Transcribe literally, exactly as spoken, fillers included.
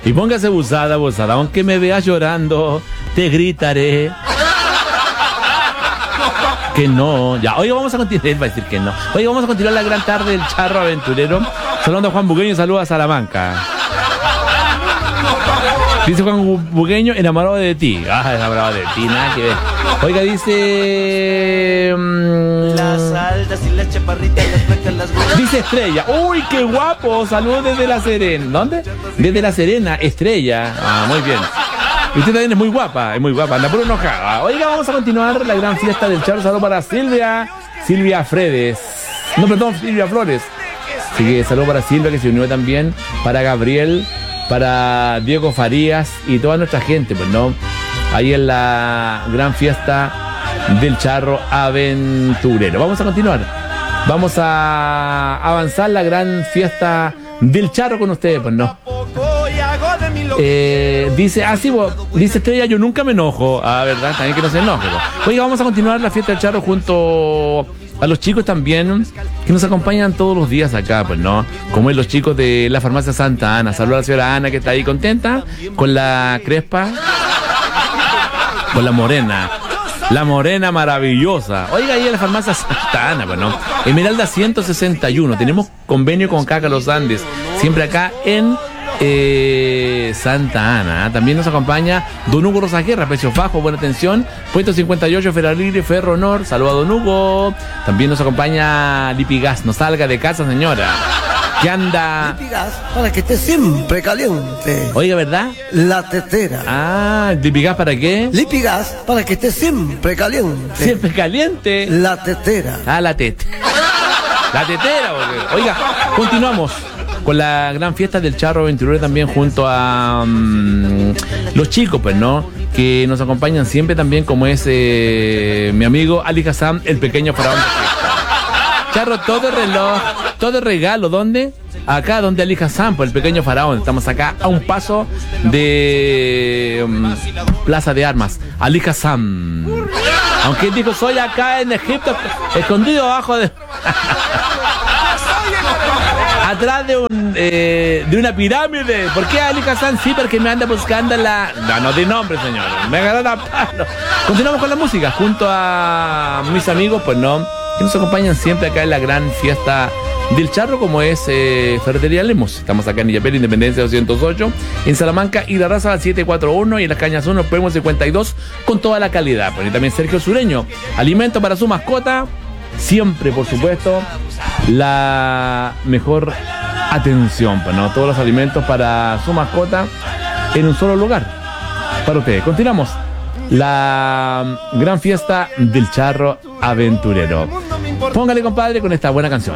Y póngase abusada, abusada. Aunque me veas llorando, te gritaré que no. Ya, oiga, vamos a continuar. Él va a decir que no. Oiga, vamos a continuar la gran tarde del charro aventurero. Saludando a Juan Bugueño y saludos a Salamanca. Dice Juan Bugueño, enamorado de ti. Ah, enamorado de ti, nada que ver. Oiga, dice... Mmm, las altas y las chaparritas, las flacas, las gordas. Dice Estrella. Uy, qué guapo. Saludos desde La Serena. ¿Dónde? Desde La Serena, Estrella. Ah, muy bien. Y usted también es muy guapa, es muy guapa. Anda puro enojada. Oiga, vamos a continuar la gran fiesta del charro. Saludos para Silvia. Silvia Fredes. No, perdón, Silvia Flores. Así que saludos para Silvia, que se unió también. Para Gabriel. Para Diego Farías y toda nuestra gente, pues no, ahí en la gran fiesta del charro aventurero. Vamos a continuar, vamos a avanzar la gran fiesta del charro con ustedes, pues no. Eh, dice, ah, sí, vos, dice Estrella, yo nunca me enojo. Ah, verdad, también que no se enoje. Vos. Oiga, vamos a continuar la fiesta del charro junto a los chicos también que nos acompañan todos los días acá, pues no, como es los chicos de la farmacia Santa Ana. Saludos a la señora Ana, que está ahí contenta con la crespa, con la morena, la morena maravillosa. Oiga, ahí en la farmacia Santa Ana, pues no, Esmeralda ciento sesenta y uno, tenemos convenio con Caca Los Andes, siempre acá en Eh, Santa Ana. También nos acompaña Don Hugo Rosaguerra, precios bajos, buena atención, puesto cincuenta y ocho, Ferrari, Ferro Honor. Saludos a Don Hugo. También nos acompaña Lipigas. No salga de casa, señora, que anda Lipigas, para que esté siempre caliente. Oiga, ¿verdad? La tetera. Ah, Lipigas, ¿para qué? Lipigas, para que esté siempre caliente. Siempre caliente. La tetera. Ah, la teta. La tetera, porque... Oiga, continuamos con la gran fiesta del charro aventurero también junto a um, los chicos, pues, ¿no? Que nos acompañan siempre también, como es eh, mi amigo Ali Hassan, el pequeño faraón de fiesta. Charro, todo reloj, todo regalo, ¿dónde? Acá donde Ali Hassan, pues el pequeño faraón. Estamos acá a un paso de um, Plaza de Armas. Ali Hassan. Aunque él dijo, soy acá en Egipto, escondido abajo de... atrás de un eh, de una pirámide. ¿Por qué Ali Hassan? Sí, porque me anda buscando la... No, no de nombre, señor. Me agarraron a palo. Continuamos con la música junto a mis amigos, pues no, que nos acompañan siempre acá en la gran fiesta del charro, como es eh, Ferretería Lemos. Estamos acá en Illapel, Independencia doscientos ocho, en Salamanca y La Raza siete cuatro uno, y en Las Cañas uno, Podemos cincuenta y dos, con toda la calidad. Pues, y también Sergio Sureño, alimento para su mascota. Siempre, por supuesto, la mejor atención, pues, ¿no? Todos los alimentos para su mascota en un solo lugar para ustedes. Continuamos la gran fiesta del charro aventurero. Póngale, compadre, con esta buena canción.